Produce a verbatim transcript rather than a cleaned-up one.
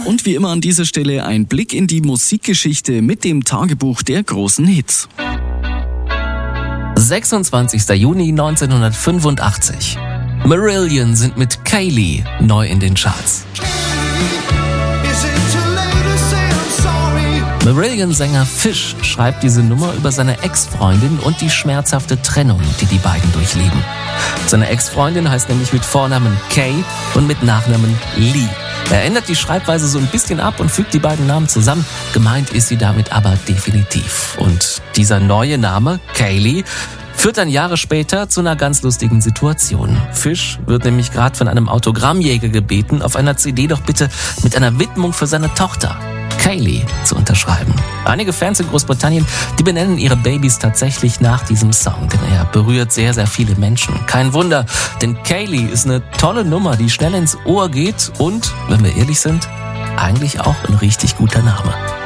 Und wie immer an dieser Stelle ein Blick in die Musikgeschichte mit dem Tagebuch der großen Hits. sechsundzwanzigster Juni neunzehnhundertfünfundachtzig. Marillion sind mit Kaylee neu in den Charts. Marillion-Sänger Fish schreibt diese Nummer über seine Ex-Freundin und die schmerzhafte Trennung, die die beiden durchleben. Seine Ex-Freundin heißt nämlich mit Vornamen Kay und mit Nachnamen Lee. Er ändert die Schreibweise so ein bisschen ab und fügt die beiden Namen zusammen. Gemeint ist sie damit aber definitiv. Und dieser neue Name, Kaylee, führt dann Jahre später zu einer ganz lustigen Situation. Fish wird nämlich gerade von einem Autogrammjäger gebeten, auf einer C D doch bitte mit einer Widmung für seine Tochter Kaylee zu unterschreiben. Einige Fans in Großbritannien, die benennen ihre Babys tatsächlich nach diesem Song, denn er berührt sehr, sehr viele Menschen. Kein Wunder, denn Kaylee ist eine tolle Nummer, die schnell ins Ohr geht und, wenn wir ehrlich sind, eigentlich auch ein richtig guter Name.